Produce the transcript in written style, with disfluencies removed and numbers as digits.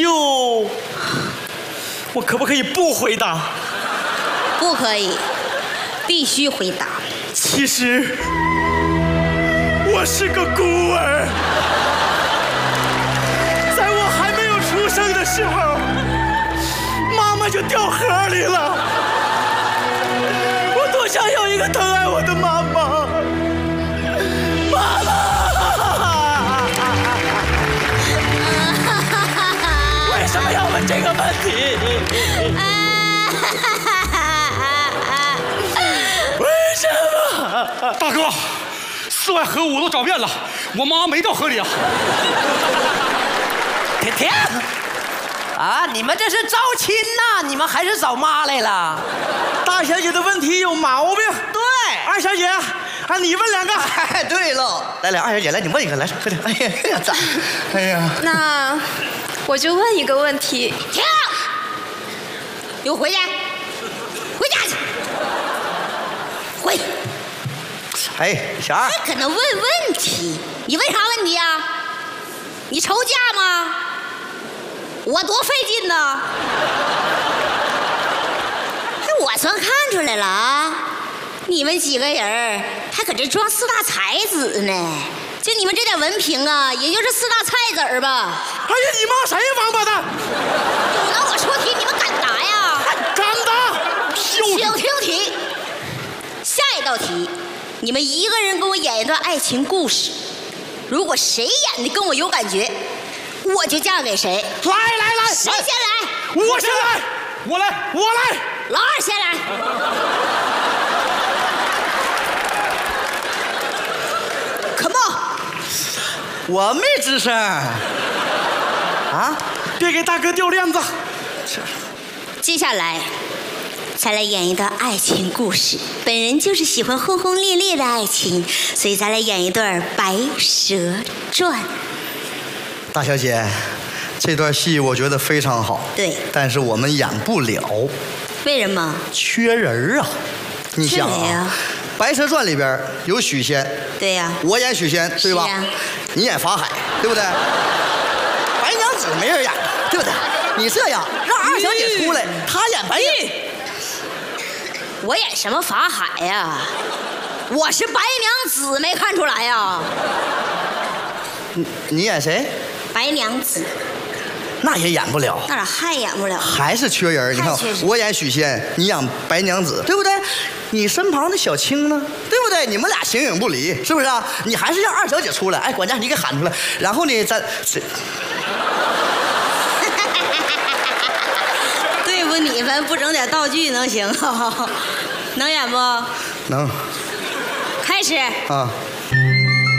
就，我可不可以不回答？ 不可以，必须回答。 其实我是个孤儿，在我还没有出生的时候，妈妈就掉河里了。我多想有一个疼爱我的妈妈。妈妈，为什么要问这个问题？为什么？ 大哥，四外河我都找遍了，我妈没掉河里啊。 停！啊，你们这是招亲呐？你们还是找妈来了？ 大小姐的问题有毛病。 对， 二小姐，你问两个。 哎，对喽，来，二小姐，来，你问一个，来，快点。哎呀，咋？ 哎呀， 那我就问一个问题。 停！给我回去，回家去，回。 哎，小二， 还搁那问问题？你问啥问题啊？你愁嫁吗？我多费劲呢！哎，我算看出来了啊！你们几个人还搁这装四大才子呢？就你们这点文凭啊，也就是四大菜子儿吧？ 哎呀，你骂谁呀，王八蛋！ 有拿我出题，你们敢答呀？ 敢答！ 请听题。下一道题，你们一个人给我演一段爱情故事，如果谁演的跟我有感觉，我就嫁给谁。 来， 谁先来？ 我先来， 我来。 老二先来。Come on， 我没吱声。啊， 别给大哥掉链子。 接下来，再来演一段爱情故事。本人就是喜欢轰轰烈烈的爱情，所以咱来演一段《白蛇传》。 大小姐，这段戏我觉得非常好。 对， 但是我们演不了。 为什么？ 缺人啊！你想缺谁啊， 啊白蛇传》里边有许仙， 对呀、 我演许仙，对吧？ 是啊你演法海，对不对？白娘子没人演，对不对？你这样让二小姐出来，她演白娘。 我演什么法海呀？我是白娘子，没看出来呀？ 你演谁？ 白娘子， 那也演不了。 那咋还演不了？ 还是缺人。你看还缺人我演许仙，你演白娘子，对不对？你身旁的小青呢，对不对？你们俩形影不离，是不是啊？你还是让二小姐出来，哎，管家你给喊出来，然后呢，咱对付你们不整点道具能行？能演不？ 能开始。 啊。